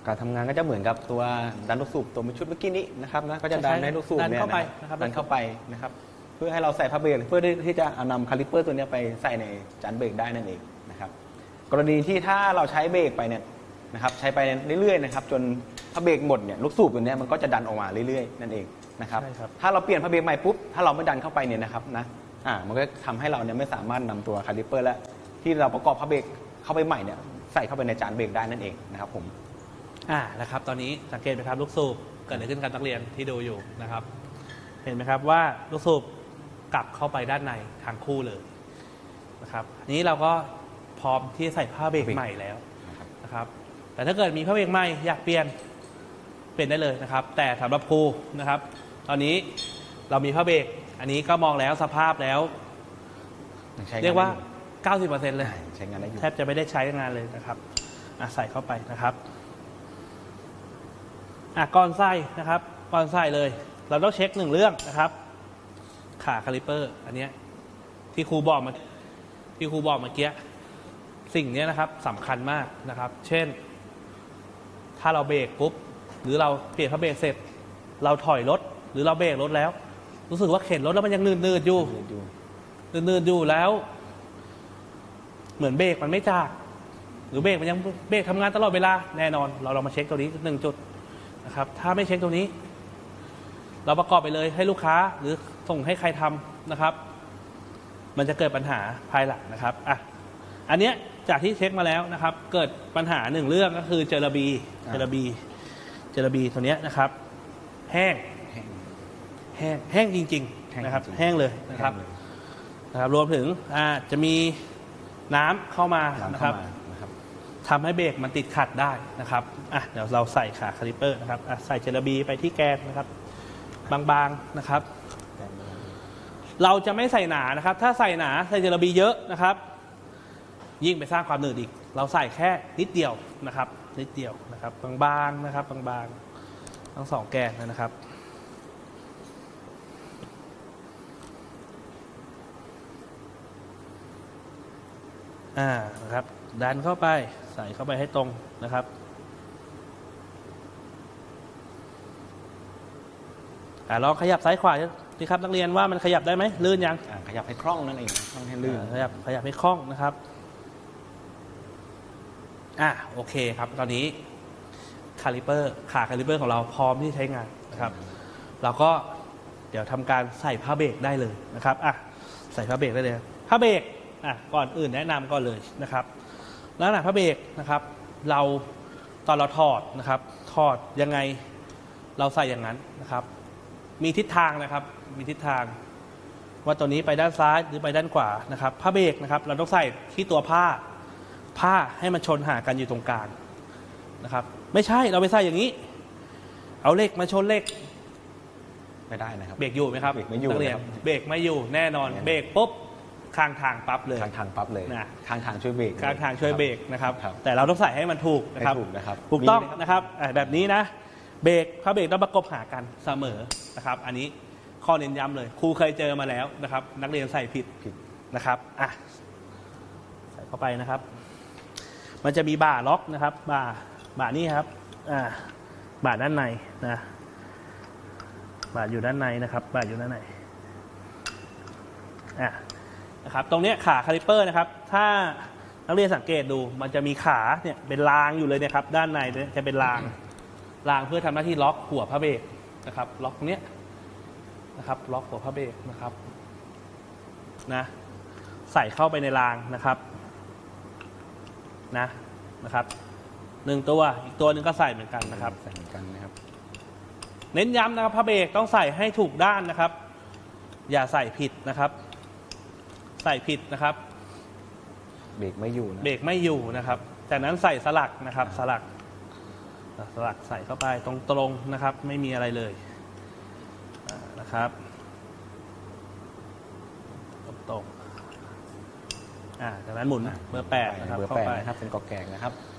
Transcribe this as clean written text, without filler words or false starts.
การทำงานก็จะเหมือนกับตัวดันลูกสูบตัวชุดเมื่อกี้นี้นะครับนะก็จะดันให้ลูกสูบเนี่ยดันเข้าไปนะครับเพื่อให้เราใส่ผ้าเบรกเพื่อที่จะเอานำคาลิปเปอร์ตัวนี้ไปใส่ในจานเบรกได้นั่นเองนะครับกรณีที่ถ้าเราใช้เบรกไปเนี่ยนะครับใช้ไปเรื่อยๆนะครับจนผ้าเบรกหมดเนี่ยลูกสูบตัวนี้มันก็จะดันออกมาเรื่อยๆนั่นเองนะครับถ้าเราเปลี่ยนผ้าเบรกใหม่ปุ๊บถ้าเราไม่ดันเข้าไปเนี่ยนะครับนะมันก็ทำให้เราเนี่ยไม่สามารถนำตัวคาลิปเปอร์และที่เราประกอบผ้าเบรกเข้าไปใหม่เนี่ยใส่เข้าไปในจานเบรกได้นั่นเองนะครับผมนะครับตอนนี้สังเกตไหมครับลูกสูบเกิดอะไรขึ้นกับนักเรียนที่ดูอยู่นะครับเห็นไหมครับว่าลูกสูบกลับเข้าไปด้านในทั้งคู่เลยนะครับนี้เราก็พร้อมที่จะใส่ผ้าเบรกใหม่แล้วนะครับแต่ถ้าเกิดมีผ้าเบรกใหม่อยากเปลี่ยนได้เลยนะครับแต่สำหรับครูนะครับตอนนี้เรามีผ้าเบรกอันนี้ก็มองแล้วสภาพแล้วเรียกว่า 90% เลยใช้งานได้อยู่แทบจะไม่ได้ใช้งานเลยนะครับใส่เข้าไปนะครับก่อนใส่นะครับก่อนใส่เลยเราต้องเช็ค1เรื่องนะครับขาคาลิปเปอร์อันนี้ที่ครูบอกเมื่อกี้สิ่งนี้นะครับสำคัญมากนะครับเช่นถ้าเราเบรกปุ๊บหรือเราเปลี่ยนผ้าเบรกเสร็จเราถอยรถหรือเราเบรกรถแล้วรู้สึกว่าเข็นรถแล้วมันยังนืดอยู่แล้วเหมือนเบรกมันไม่จากหรือเบรกมันยังเบรกทำงานตลอดเวลาแน่นอนเรามาเช็คตัวนี้1จุดนะครับถ้าไม่เช็คตัวนี้เราประกอบไปเลยให้ลูกค้าหรือส่งให้ใครทำนะครับมันจะเกิดปัญหาภายหลังนะครับอันเนี้ยจากที่เช็คมาแล้วนะครับเกิดปัญหา1เรื่องก็คือเจลาบีตัวเนี้ยนะครับแห้งจริงๆนะครับแห้งเลยนะครับรวมถึงจะมีน้ำเข้ามานะครับทำให้เบรกมันติดขัดได้นะครับเดี๋ยวเราใส่ขาคาลิปเปอร์นะครับใส่เจลาบีไปที่แกนนะครับบางๆนะครับเราจะไม่ใส่หนานะครับถ้าใส่หนาใส่เจลาบีเยอะนะครับยิ่งไปสร้างความหนืดอีกเราใส่แค่นิดเดียวนะครับบางๆนะครับบางๆทั้ง2แกนนะครับนะครับดันเข้าไปใส่เข้าไปให้ตรงนะครับลองขยับซ้ายขวาสิครับนักเรียนว่ามันขยับได้ไหมลื่นยังขยับให้คล่องนั่นเองคล่องให้ลื่นขยับให้คล่องนะครับโอเคครับตอนนี้ขาคาลิปเปอร์ของเราพร้อมที่ใช้งานนะครับเราก็เดี๋ยวทำการใส่ผ้าเบรกได้เลยนะครับใส่ผ้าเบรกได้เลยผ้าเบรกก่อนอื่นแนะนำก่อนเลยนะครับลักษณะผ้าเบรกนะครับเราตอนเราถอดนะครับถอดยังไงเราใส่อย่างนั้นนะครับมีทิศทางนะครับว่าตัวนี้ไปด้านซ้ายหรือไปด้านขวานะครับผ้าเบรกนะครับเราต้องใส่ที่ตัวผ้าให้มันชนหากันอยู่ตรงกลางนะครับไม่ใช่เราไปใส่อย่างนี้เอาเหล็กมาชนเหล็กไม่ได้นะครับเบรกอยู่ไหมครับเบรกไม่อยู่เบรกไม่อยู่แน่นอนเบรกปุ๊บข้างทางปั๊บเลยข้างทางปั๊บเลยข้างทางช่วยเบรกนะครับแต่เราต้องใส่ให้มันถูกนะครับถูกต้องนะครับแบบนี้นะเบรกผ้าเบรกต้องประกบหากันเสมอนะครับอันนี้ข้อเน้นย้ำเลยครูเคยเจอมาแล้วนะครับนักเรียนใส่ผิดนะครับใส่เข้าไปนะครับมันจะมีบ่าล็อกนะครับบ่านี่ครับบ่าด้านในนะบ่าอยู่ด้านในนะครับบ่าอยู่ด้านในนะครับตรงนี้ขาคาลิปเปอร์นะครับถ้านักเรียนสังเกตดูมันจะมีขาเนี่ยเป็นรางอยู่เลยนะครับด้านในจะเป็นรางเพื่อทำหน้าที่ล็อกหัวผ้าเบรกนะครับล็อกตรงนี้นะครับล็อกหัวผ้าเบรกนะครับใส่เข้าไปในรางนะครับนะครับ1ตัวอีกตัวนึงก็ใส่เหมือนกันนะครับใส่เหมือนกันนะครับเน้นย้ำนะครับผ้าเบรกต้องใส่ให้ถูกด้านนะครับอย่าใส่ผิดนะครับใส่ผิดนะครับเบรกไม่อยู่นะครับจากนั้นใส่สลักนะครับสลักใส่เข้าไปตรงๆนะครับไม่มีอะไรเลยนะครับตรงจากนั้นหมุนเบอร์ 8นะครับเข้าไปนะครับเป็นกอกแกงนะครับ